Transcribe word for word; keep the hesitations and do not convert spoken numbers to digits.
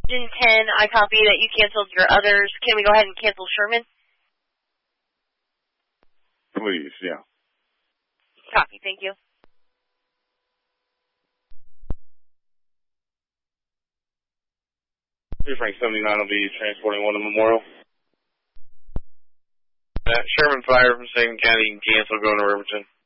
ten, I copy that you canceled your others. Can we go ahead and cancel Sherman? Please, yeah. Copy, thank you. three Frank seventy-nine will be transporting one to Memorial. Uh, Sherman Fire from Second County, you can cancel going to Riverton.